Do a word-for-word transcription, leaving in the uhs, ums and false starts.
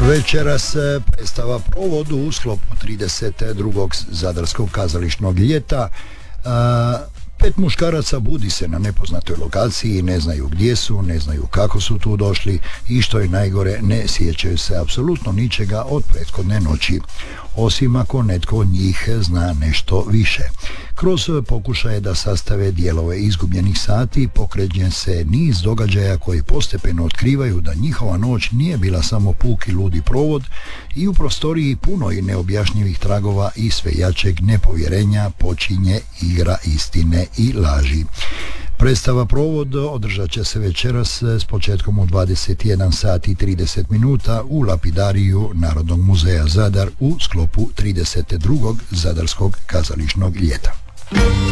Večeras predstava Provod u sklopu trideset drugog zadarskog kazališnog ljeta. Pet muškaraca budi se na nepoznatoj lokaciji, ne znaju gdje su, ne znaju kako su tu došli i što je najgore, ne sjećaju se apsolutno ničega od prethodne noći, osim ako netko od njih zna nešto više. Kroz pokušaje da sastave dijelove izgubljenih sati pokreće se niz događaja koji postepeno otkrivaju da njihova noć nije bila samo puki ludi provod i u prostoriji puno i neobjašnjivih tragova i sve jačeg nepovjerenja počinje igra istine i laži. Predstava Provod održat će se večeras s početkom u dvadeset jedan sati i trideset minuta u lapidariju Narodnog muzeja Zadar u sklopu trideset drugog zadarskog kazališnog ljeta.